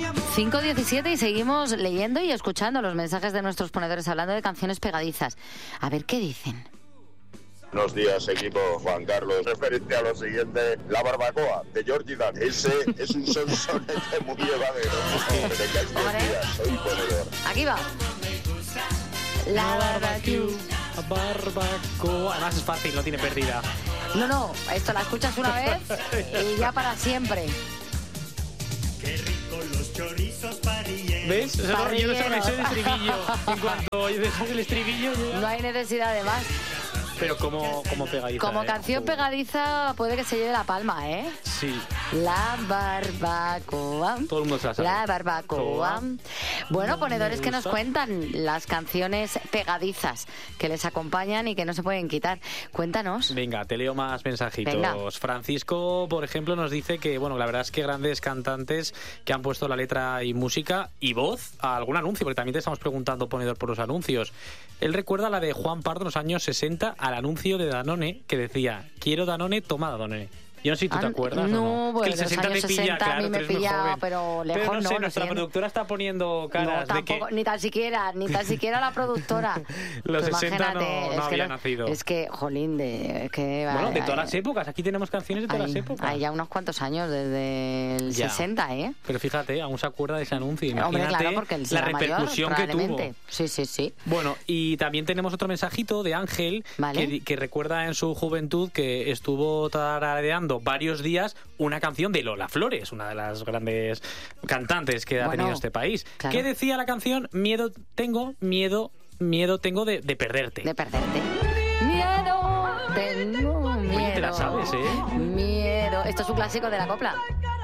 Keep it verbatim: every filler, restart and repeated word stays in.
cinco diecisiete y seguimos leyendo y escuchando los mensajes de nuestros ponedores hablando de canciones pegadizas. A ver qué dicen. Buenos días, equipo. Juan Carlos, referente a lo siguiente, la barbacoa de Georgie Dan. Ese es un sonsonete muy llevadero. Que tengáis buen día, soy ponedor. Aquí va. La barbecue. La barbacoa. Además es fácil, no tiene pérdida. No, no, esto la escuchas una vez y ya para siempre. Qué rico los chorizos parrilleros. ¿Ves? Eso no, yo no sé, me sé el estribillo. En cuanto dejas el estribillo... Ya... No hay necesidad de más. Pero como, como pegadiza. Como ¿eh? canción pegadiza puede que se lleve la palma, ¿eh? Sí. La barbacoa. Todo el mundo se la sabe. La barbacoa. Bueno, No ponedores me que nos gusta. cuentan las canciones pegadizas que les acompañan y que no se pueden quitar. Cuéntanos. Venga, te leo más mensajitos. Venga. Francisco, por ejemplo, nos dice que, bueno, la verdad es que grandes cantantes que han puesto la letra y música y voz a algún anuncio, porque también te estamos preguntando, ponedor, por los anuncios. Él recuerda la de Juan Pardo en los años sesenta al anuncio de Danone que decía, quiero Danone, toma Danone. Yo no sé si tú te Ah, acuerdas no, o no. bueno, Es que el los sesenta años te pilla, sesenta a claro, mí me tú eres muy pillaba, joven. pero lejos Pero no no, sé, lo nuestra siento. productora está poniendo No, caras de tampoco, que... ni tan siquiera, ni tan siquiera la productora. Los Tú sesenta no- imagínate, no es que había lo- nacido. Es que, jolín, de, es que... Bueno, de hay- todas las épocas. Aquí tenemos canciones de todas hay, las épocas. hay ya unos cuantos años, desde el Ya. sesenta, ¿eh? Pero fíjate, aún se acuerda de ese anuncio. Imagínate Hombre, claro, porque él la será mayor, repercusión que tuvo. probablemente. Sí, sí, sí. Bueno, y también tenemos otro mensajito de Ángel Vale. que, que recuerda en su juventud que estuvo tarareando varios días una canción de Lola Flores, una de las grandes cantantes que ha Bueno, tenido este país. claro. ¿Qué decía la canción? Miedo tengo, miedo, miedo tengo de, de perderte. De perderte. Miedo, tengo miedo. Oye, te la sabes, ¿eh? Miedo. Esto es un clásico de la copla.